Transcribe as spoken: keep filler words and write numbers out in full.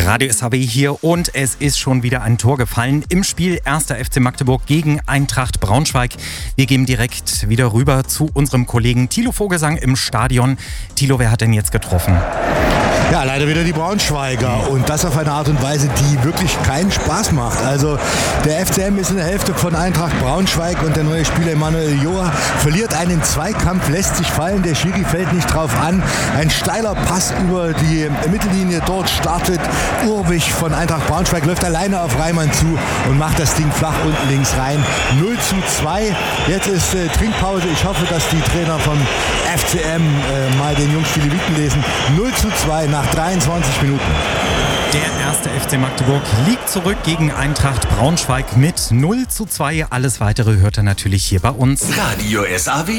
Radio S H W hier und es ist schon wieder ein Tor gefallen im Spiel erster F C Magdeburg gegen Eintracht Braunschweig. Wir gehen direkt wieder rüber zu unserem Kollegen Thilo Vogelsang im Stadion. Thilo, wer hat denn jetzt getroffen? Ja, leider wieder die Braunschweiger und das auf eine Art und Weise, die wirklich keinen Spaß macht. Also der F C M ist in der Hälfte von Eintracht Braunschweig und der neue Spieler Emanuel Joa verliert einen Zweikampf, lässt sich fallen, der Schiri fällt nicht drauf an. Ein steiler Pass über die Mittellinie, dort startet Urwig von Eintracht Braunschweig, läuft alleine auf Reimann zu und macht das Ding flach unten links rein. null zu zwei, jetzt ist äh, Trinkpause. Ich hoffe, dass die Trainer vom F C M äh, mal den Jungs die Leviten lesen. null zu zwei nach dreiundzwanzig Minuten. Der erste F C Magdeburg liegt zurück gegen Eintracht Braunschweig mit null zu zwei. Alles Weitere hört er natürlich hier bei uns. Radio S A W.